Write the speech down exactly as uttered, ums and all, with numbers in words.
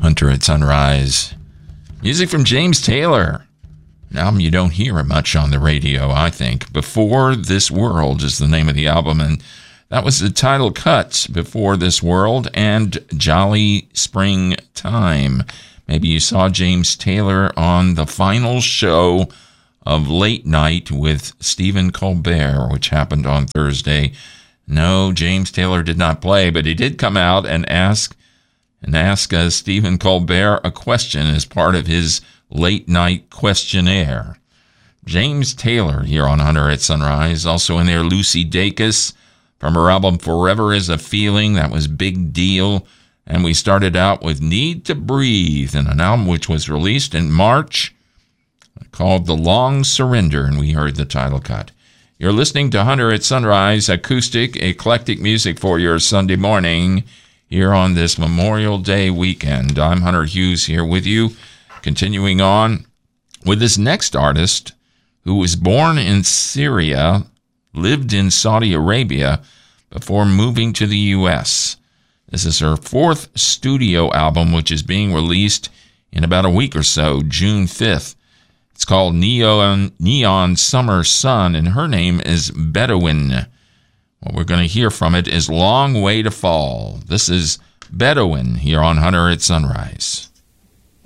Hunter at Sunrise. Music from James Taylor. An album you don't hear much on the radio, I think. Before This World is the name of the album, and that was the title cut, Before This World and Jolly Springtime. Maybe you saw James Taylor on the final show of Late Night with Stephen Colbert, which happened on Thursday. No, James Taylor did not play, but he did come out and ask and ask uh, Stephen Colbert a question as part of his late night questionnaire. James Taylor here on Hunter at Sunrise. Also in there, Lucy Dacus from her album Forever Is a Feeling. That was Big Deal. And we started out with Need to Breathe, and an album which was released in March called The Long Surrender, and we heard the title cut. You're listening to Hunter at Sunrise, acoustic, eclectic music for your Sunday morning here on this Memorial Day weekend. I'm Hunter Hughes here with you, continuing on with this next artist who was born in Syria, lived in Saudi Arabia before moving to the U S. This is her fourth studio album, which is being released in about a week or so, June fifth. It's called Neon, Neon Summer Sun, and her name is Bedouin. What we're going to hear from it is Long Way to Fall. This is Bedouin here on Hunter at Sunrise.